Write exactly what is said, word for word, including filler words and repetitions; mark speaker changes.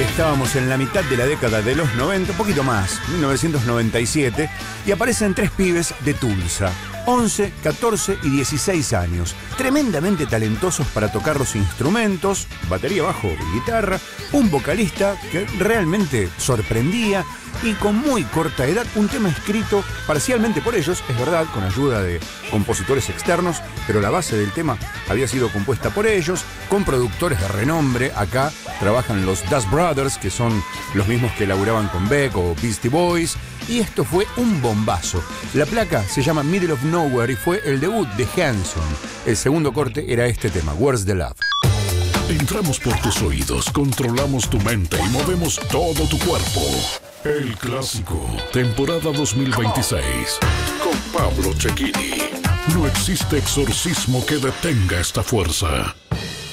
Speaker 1: Estábamos en la mitad de la década de los noventa, un poquito más, mil novecientos noventa y siete, y aparecen tres pibes de Tulsa, once, catorce y dieciséis años, tremendamente talentosos para tocar los instrumentos, batería, bajo y guitarra, un vocalista que realmente sorprendía y con muy corta edad un tema escrito parcialmente por ellos, es verdad, con ayuda de compositores externos, pero la base del tema había sido compuesta por ellos, con productores de renombre. Acá trabajan los Dust Brothers, que son los mismos que laburaban con Beck o Beastie Boys, y esto fue un bombazo. La placa se llama Middle of Nowhere y fue el debut de Hanson. El segundo corte era este tema, Where's the Love.
Speaker 2: Entramos por tus oídos, controlamos tu mente y movemos todo tu cuerpo. El Clásico, temporada dos mil veintiséis, con Pablo Cecchini. No existe exorcismo que detenga esta fuerza.